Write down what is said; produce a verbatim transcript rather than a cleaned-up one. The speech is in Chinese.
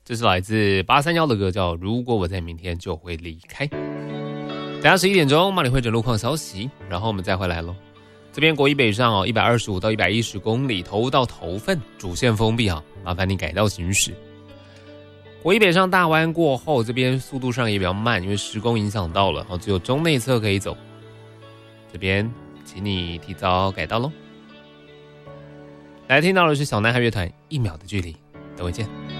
这是来自八三一的歌，叫《如果我在明天就会离开》。等下十一点钟，帮你会诊路况消息，然后我们再回来咯。这边国一北上哦，一百二十五到一百一十公里，头到头份主线封闭哈，麻烦你改道行驶。国一北上大弯过后，这边速度上也比较慢，因为施工影响到了，只有中内侧可以走。这边请你提早改道咯。来听到的是小男孩乐团《一秒的距离》，等会见。